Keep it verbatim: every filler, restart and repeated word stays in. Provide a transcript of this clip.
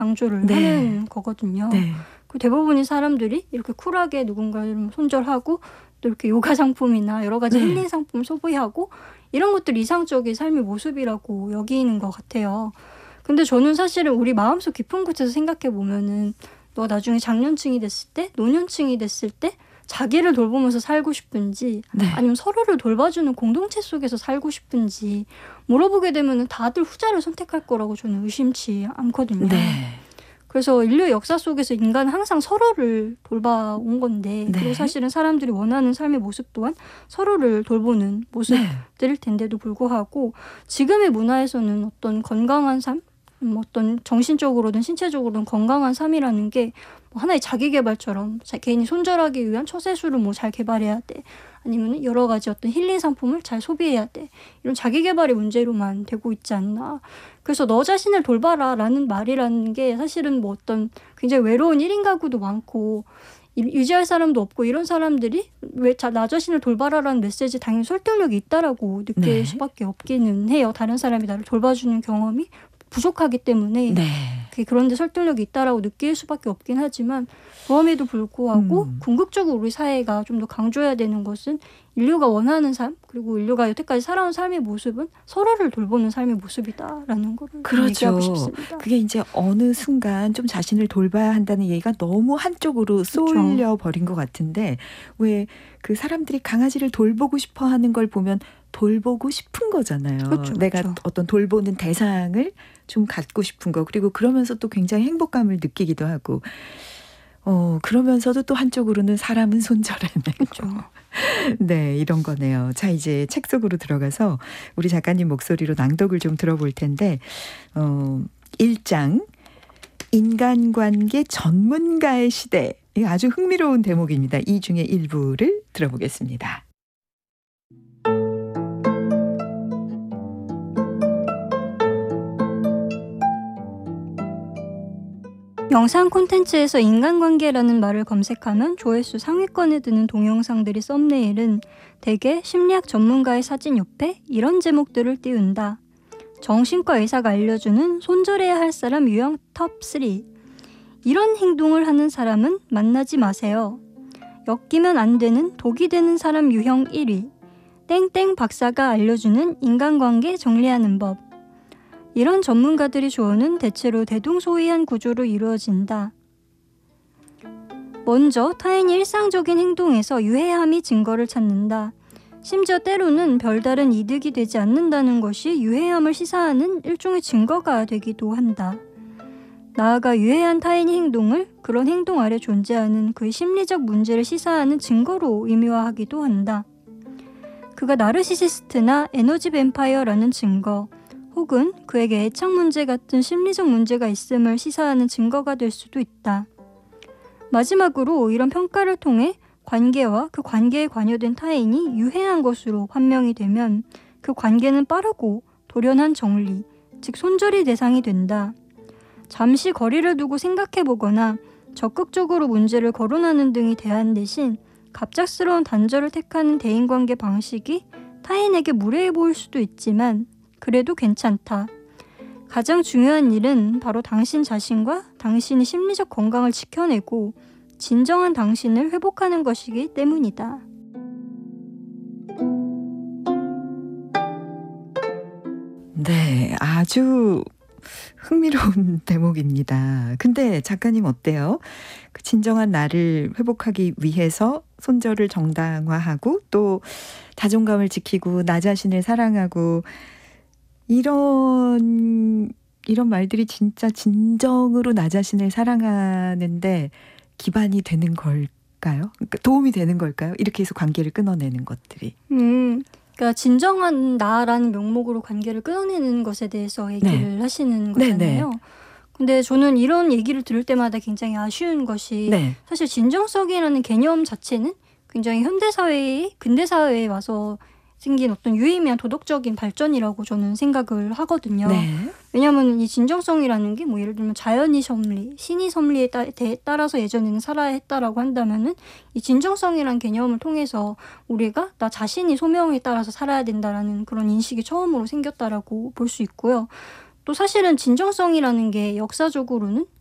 강조를 네. 하는 거거든요. 네. 그 대부분의 사람들이 이렇게 쿨하게 누군가를 손절하고 또 이렇게 요가 상품이나 여러 가지 네. 힐링 상품 소비하고 이런 것들 이상적인 삶의 모습이라고 여기는 것 같아요. 근데 저는 사실은 우리 마음속 깊은 곳에서 생각해 보면은 너 나중에 장년층이 됐을 때, 노년층이 됐을 때 자기를 돌보면서 살고 싶은지 네. 아니면 서로를 돌봐주는 공동체 속에서 살고 싶은지 물어보게 되면 다들 후자를 선택할 거라고 저는 의심치 않거든요. 네. 그래서 인류의 역사 속에서 인간은 항상 서로를 돌봐온 건데 네. 그리고 사실은 사람들이 원하는 삶의 모습 또한 서로를 돌보는 모습들일 네. 텐데도 불구하고 지금의 문화에서는 어떤 건강한 삶, 음, 어떤 정신적으로든 신체적으로든 건강한 삶이라는 게 뭐 하나의 자기개발처럼 자, 개인이 손절하기 위한 처세술을 뭐 잘 개발해야 돼. 아니면 여러 가지 어떤 힐링 상품을 잘 소비해야 돼. 이런 자기개발의 문제로만 되고 있지 않나. 그래서 너 자신을 돌봐라 라는 말이라는 게 사실은 뭐 어떤 굉장히 외로운 일 인 가구도 많고 유지할 사람도 없고 이런 사람들이 왜 나 자신을 돌봐라라는 메시지 당연히 설득력이 있다라고 느낄 네. 수밖에 없기는 해요. 다른 사람이 나를 돌봐주는 경험이 부족하기 때문에 네. 그런데 설득력이 있다라고 느낄 수밖에 없긴 하지만 그럼에도 불구하고 음. 궁극적으로 우리 사회가 좀 더 강조해야 되는 것은 인류가 원하는 삶 그리고 인류가 여태까지 살아온 삶의 모습은 서로를 돌보는 삶의 모습이다라는 걸 그렇죠. 얘기하고 싶습니다. 그게 이제 어느 순간 좀 자신을 돌봐야 한다는 얘기가 너무 한쪽으로 쏠려 버린 것 같은데 왜 그 사람들이 강아지를 돌보고 싶어 하는 걸 보면 돌보고 싶은 거잖아요. 그렇죠, 내가 그렇죠. 어떤 돌보는 대상을 좀 갖고 싶은 거. 그리고 그러면서 또 굉장히 행복감을 느끼기도 하고. 어, 그러면서도 또 한쪽으로는 사람은 손절해내고. 그렇죠. 네, 이런 거네요. 자, 이제 책 속으로 들어가서 우리 작가님 목소리로 낭독을 좀 들어볼 텐데 어, 일 장 인간관계 전문가의 시대. 이거 아주 흥미로운 대목입니다. 이 중에 일부를 들어보겠습니다. 영상 콘텐츠에서 인간관계라는 말을 검색하면 조회수 상위권에 드는 동영상들이 썸네일은 대개 심리학 전문가의 사진 옆에 이런 제목들을 띄운다. 정신과 의사가 알려주는 손절해야 할 사람 유형 톱 쓰리. 이런 행동을 하는 사람은 만나지 마세요. 엮이면 안 되는 독이 되는 사람 유형 일 위. 땡땡 박사가 알려주는 인간관계 정리하는 법. 이런 전문가들이 조언은 대체로 대동소이한 구조로 이루어진다. 먼저 타인이 일상적인 행동에서 유해함이 증거를 찾는다. 심지어 때로는 별다른 이득이 되지 않는다는 것이 유해함을 시사하는 일종의 증거가 되기도 한다. 나아가 유해한 타인의 행동을 그런 행동 아래 존재하는 그의 심리적 문제를 시사하는 증거로 의미화하기도 한다. 그가 나르시시스트나 에너지 뱀파이어라는 증거, 혹은 그에게 애착 문제 같은 심리적 문제가 있음을 시사하는 증거가 될 수도 있다. 마지막으로 이런 평가를 통해 관계와 그 관계에 관여된 타인이 유해한 것으로 판명이 되면 그 관계는 빠르고 돌연한 정리, 즉 손절의 대상이 된다. 잠시 거리를 두고 생각해보거나 적극적으로 문제를 거론하는 등의 대안 대신 갑작스러운 단절을 택하는 대인관계 방식이 타인에게 무례해 보일 수도 있지만 그래도 괜찮다. 가장 중요한 일은 바로 당신 자신과 당신의 심리적 건강을 지켜내고 진정한 당신을 회복하는 것이기 때문이다. 네, 아주 흥미로운 대목입니다. 근데 작가님 어때요? 그 진정한 나를 회복하기 위해서 손절을 정당화하고 또 자존감을 지키고 나 자신을 사랑하고 이런 이런 말들이 진짜 진정으로 나 자신을 사랑하는데 기반이 되는 걸까요? 그러니까 도움이 되는 걸까요? 이렇게 해서 관계를 끊어내는 것들이. 음, 그러니까 진정한 나라는 명목으로 관계를 끊어내는 것에 대해서 얘기를 네. 하시는 거잖아요. 네, 네. 근데 저는 이런 얘기를 들을 때마다 굉장히 아쉬운 것이 네. 사실 진정성이라는 개념 자체는 굉장히 현대사회의 근대사회에 와서 생긴 어떤 유의미한 도덕적인 발전이라고 저는 생각을 하거든요. 네. 왜냐하면 이 진정성이라는 게 뭐 예를 들면 자연의 섭리, 신의 섭리에 따, 따라서 예전에는 살아야 했다라고 한다면은 이 진정성이라는 개념을 통해서 우리가 나 자신이 소명에 따라서 살아야 된다라는 그런 인식이 처음으로 생겼다라고 볼 수 있고요. 또 사실은 진정성이라는 게 역사적으로는